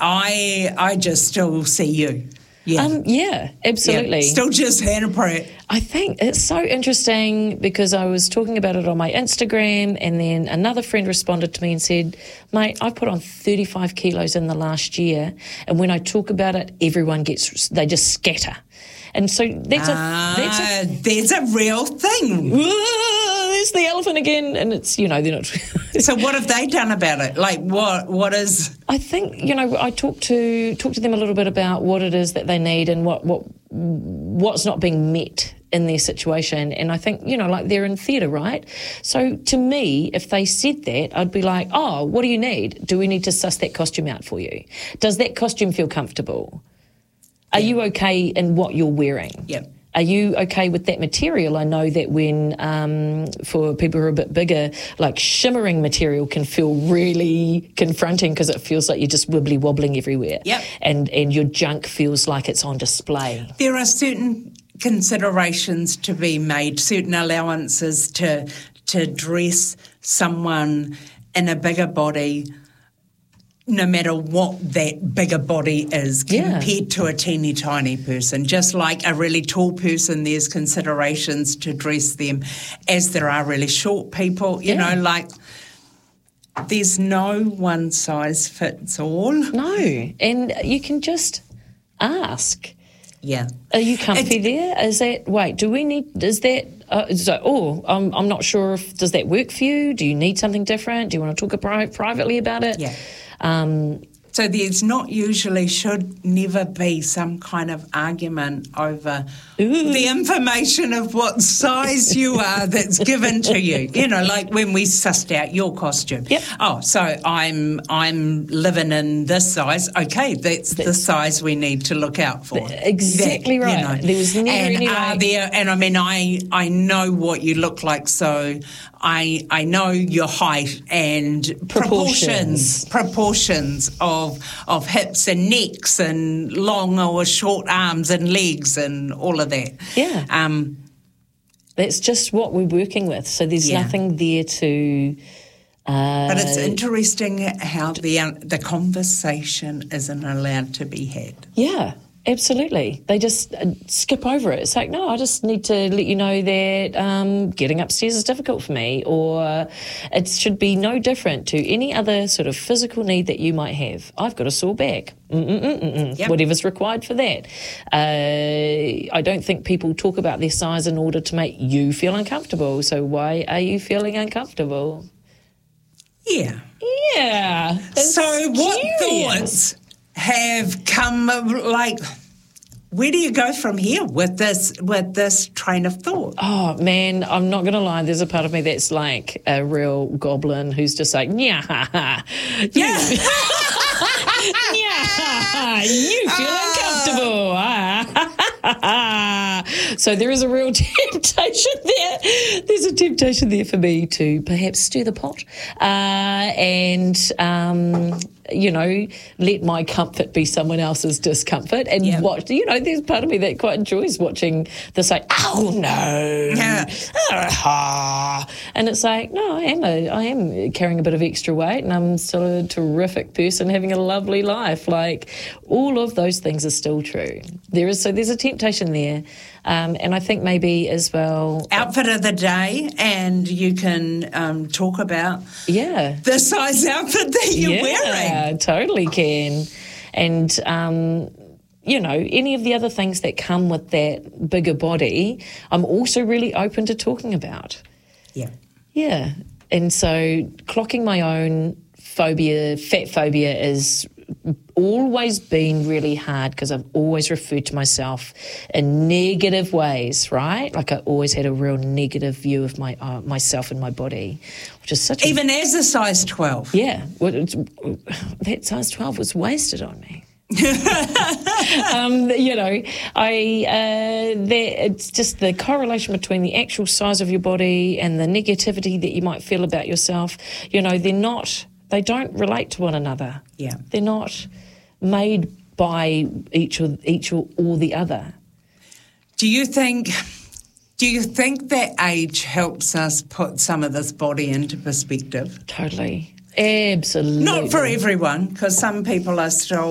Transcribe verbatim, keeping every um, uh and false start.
I I just still see you. Yeah, Um, yeah, absolutely. Yeah. Still just inappropriate. I think it's so interesting because I was talking about it on my Instagram, and then another friend responded to me and said, mate, I've put on thirty-five kilos in the last year, and when I talk about it, everyone gets, they just scatter. And so that's ah, a that's a, there's a real thing. There's the elephant again, and it's, you know, they're not. So what have they done about it? Like what what is? I think, you know, I talked to talk to them a little bit about what it is that they need and what what what's not being met in their situation. And I think, you know, like they're in theatre, right? So to me, if they said that, I'd be like, oh, what do you need? Do we need to suss that costume out for you? Does that costume feel comfortable? Are yeah. you okay in what you're wearing? Yep. Are you okay with that material? I know that when, um, for people who are a bit bigger, like shimmering material can feel really confronting because it feels like you're just wibbly wobbling everywhere. Yep. And, and your junk feels like it's on display. There are certain considerations to be made, certain allowances to to dress someone in a bigger body, no matter what that bigger body is, yeah. compared to a teeny tiny person. Just like a really tall person, there's considerations to dress them as there are really short people. You yeah. know, like there's no one size fits all. No, and you can just ask. Yeah. Are you comfy it, there? Is that, wait, do we need, is that, uh, so, oh, I'm, I'm not sure if, does that work for you? Do you need something different? Do you want to talk pri- privately about it? Yeah. Um, so there's not usually, should never be some kind of argument over Ooh. the information of what size you are that's given to you. You know, like when we sussed out your costume. Yep. Oh, so I'm I'm living in this size. Okay, that's, that's the size we need to look out for. Exactly that, right. You know. There was never and any are like... there, and I mean, I I know what you look like, so I I know your height and proportions proportions, proportions of of hips and necks and long or short arms and legs and all of that. Yeah. Um, That's just what we're working with. So there's yeah. nothing there to... Uh, but it's interesting how the uh, the conversation isn't allowed to be had. Yeah, absolutely. They just uh, skip over it. It's like, no, I just need to let you know that um, getting upstairs is difficult for me, or it should be no different to any other sort of physical need that you might have. I've got a sore back. Mm-mm-mm-mm. Yep. Whatever's required for that. Uh, I don't think people talk about their size in order to make you feel uncomfortable. So why are you feeling uncomfortable? Yeah. Yeah. So what curious. thoughts have come, like, where do you go from here with this with this train of thought? Oh, man, I'm not going to lie. There's a part of me that's like a real goblin who's just like, yeah, yeah. yeah, you feel uncomfortable. So there is a real temptation there. There's a temptation there for me to perhaps stir the pot uh, and, um, you know, let my comfort be someone else's discomfort and yep. watch, you know, there's part of me that quite enjoys watching this like, oh, no. Yeah. Uh-huh. And it's like, no, I am, a, I am carrying a bit of extra weight and I'm still a terrific person having a lovely life. Like, all of those things are still true. There is, so there's a temptation there. Um, and I think maybe as well... Outfit of the day, and you can um, talk about yeah. the size outfit that you're yeah, wearing. Yeah, totally can. And, um, you know, any of the other things that come with that bigger body, I'm also really open to talking about. Yeah. Yeah. And so clocking my own phobia, fat phobia is... always been really hard because I've always referred to myself in negative ways, right? Like I always had a real negative view of my uh, myself and my body, which is such even a... as a size twelve. Yeah, well, it's, that size twelve was wasted on me. um, you know, I uh, there, it's just the correlation between the actual size of your body and the negativity that you might feel about yourself. You know, they're not. They don't relate to one another. Yeah. They're not made by each or each or, or the other. Do you think do you think that age helps us put some of this body into perspective? Totally. Absolutely. Not for everyone, because some people are still